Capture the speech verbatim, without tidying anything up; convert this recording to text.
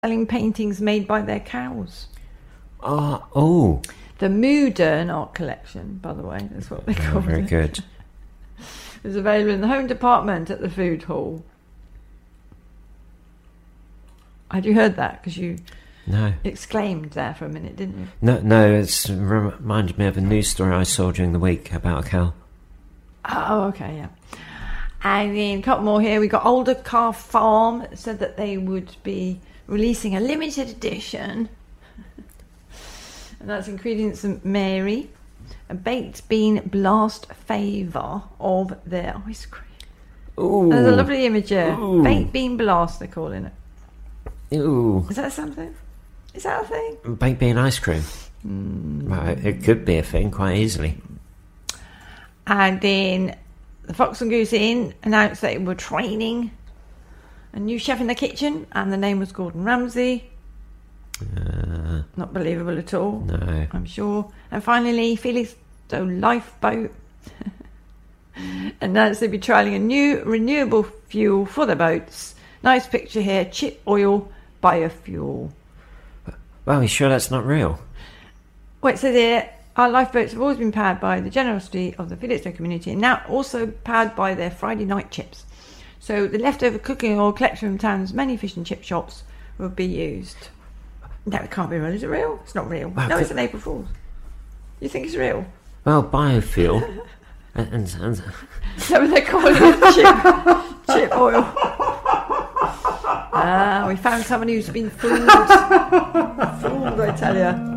selling paintings made by their cows. Oh, oh. The Modern Art Collection, by the way, that's what they Oh, call it. very good. It's available in the home department at the food hall. Had you heard that? Because you No. exclaimed there for a minute, didn't you? No, no, it's reminded me of a news story I saw during the week about a cow. Oh, okay, yeah. And then a couple more here. We got Older Car Farm said that they would be releasing a limited edition. And that's Ingredients Saint Mary, a baked bean blast favour of their ice cream. Ooh. There's a lovely image here. Ooh. Baked bean blast, they're calling it. Ooh. Is that something? Is that a thing? Baked bean ice cream. Mm. Well, it could be a thing quite easily. And then the Fox and Goose Inn announced that they were training a new chef in the kitchen, and the name was Gordon Ramsay. Uh, Not believable at all, no. I'm sure. And finally, Felixstowe Lifeboat announced they'd be trialling a new renewable fuel for their boats. Nice picture here, chip oil biofuel. Well, are you sure that's not real? Well, it says here, our lifeboats have always been powered by the generosity of the Felixstowe community, and now also powered by their Friday night chips. So the leftover cooking oil collected from town's many fish and chip shops will be used. No, it can't be real. Is it real? It's not real. Well, no, could- it's an April Fool's. You think it's real? Well, biofuel. and, and, and Is that what they're calling it? Chip, chip oil. Ah, we found someone who's been fooled. Fooled, I tell you.